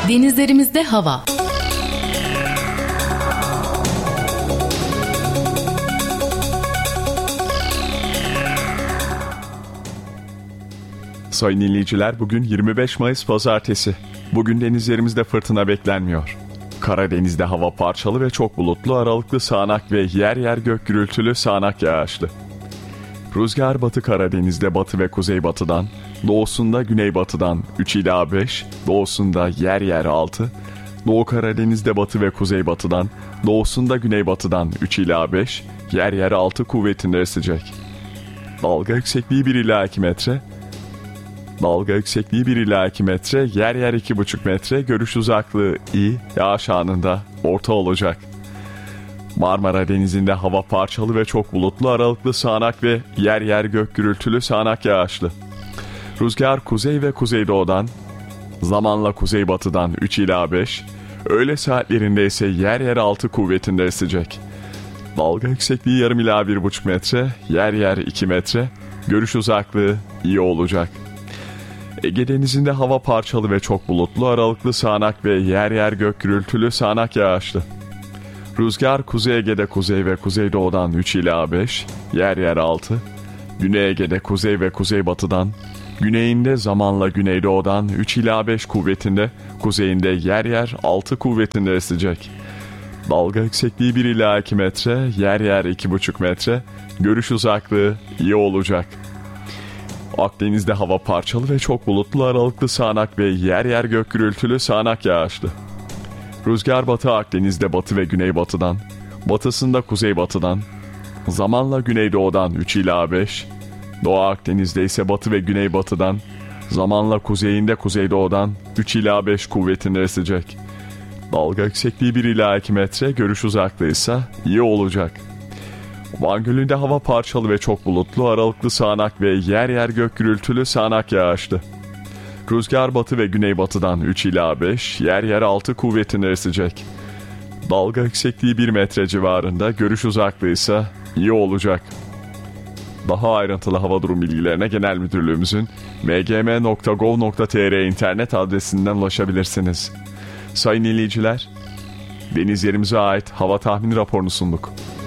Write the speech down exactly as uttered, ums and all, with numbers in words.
Denizlerimizde hava. Sayın dinleyiciler, bugün yirmi beş Mayıs Pazartesi. Bugün denizlerimizde fırtına beklenmiyor. Karadeniz'de hava parçalı ve çok bulutlu, aralıklı sağanak ve yer yer gök gürültülü sağanak yağışlı. Rüzgar Batı Karadeniz'de batı ve kuzeybatıdan, doğusunda güneybatıdan üç ila beş, doğusunda yer yer altı, Doğu Karadeniz'de batı ve kuzeybatıdan, doğusunda güneybatıdan üç ila beş, yer yer altı kuvvetinde esecek. Dalga yüksekliği bir ila iki metre, Dalga yüksekliği bir ila iki metre, yer yer iki buçuk metre, görüş uzaklığı iyi, yağış anında orta olacak. Marmara Denizi'nde hava parçalı ve çok bulutlu, aralıklı sağanak ve yer yer gök gürültülü sağanak yağışlı. Rüzgar kuzey ve kuzeydoğudan, zamanla kuzeybatıdan üç ila beş, öğle saatlerinde ise yer yer altı kuvvetinde esecek. Dalga yüksekliği yarım ila bir buçuk metre, yer yer iki metre, görüş uzaklığı iyi olacak. Ege Denizi'nde hava parçalı ve çok bulutlu, aralıklı sağanak ve yer yer gök gürültülü sağanak yağışlı. Rüzgar Kuzey Ege'de kuzey ve kuzeydoğudan üç ila beş, yer yer altı, Güney Ege'de kuzey ve kuzeybatıdan, güneyinde zamanla güneydoğudan üç ila beş kuvvetinde, kuzeyinde yer yer altı kuvvetinde esecek. Dalga yüksekliği bir ila iki metre, yer yer iki buçuk metre, görüş uzaklığı iyi olacak. Akdeniz'de hava parçalı ve çok bulutlu, aralıklı sağanak ve yer yer gök gürültülü sağanak yağışlı. Rüzgar Batı Akdeniz'de batı ve güneybatıdan, batısında kuzeybatıdan, zamanla güneydoğudan üç ila beş, Doğu Akdeniz'de ise batı ve güneybatıdan, zamanla kuzeyinde kuzeydoğudan üç ila beş kuvvetinde esecek. Dalga yüksekliği bir ila iki metre, görüş uzaklığı ise iyi olacak. Van Gölü'nde hava parçalı ve çok bulutlu, aralıklı sağanak ve yer yer gök gürültülü sağanak yağışlı. Rüzgar batı ve güneybatıdan üç ila beş, yer yer altı kuvvetinde esecek. Dalga yüksekliği bir metre civarında, görüş uzaklığı ise iyi olacak. Daha ayrıntılı hava durum bilgilerine Genel Müdürlüğümüzün m g m nokta gov nokta t r internet adresinden ulaşabilirsiniz. Sayın dinleyiciler, denizlerimize ait hava tahmini raporunu sunduk.